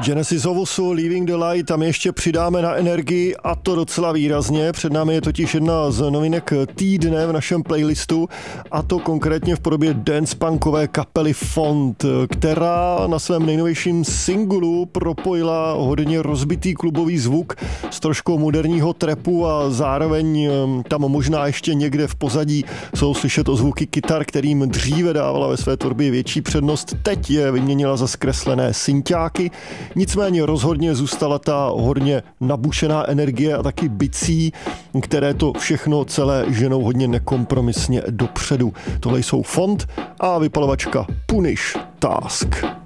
Genesis Ovusu Leaving the Light, tam ještě přidáme na energii a to docela výrazně. Před námi je totiž jedna z novinek týdne v našem playlistu a to konkrétně v podobě dance punkové kapely Font, která na svém nejnovějším singlu propojila hodně rozbitý klubový zvuk s troškou moderního trapu a zároveň tam možná ještě někde v pozadí jsou slyšet ozvuky kytar, kterým dříve dávala ve své tvorbě větší přednost. Teď je vyměnila za zkreslené synťáky. Nicméně rozhodně zůstala ta hodně nabušená energie a taky bicí, které to všechno celé ženou hodně nekompromisně dopředu. Tohle jsou Font a vypalovačka Punish Task.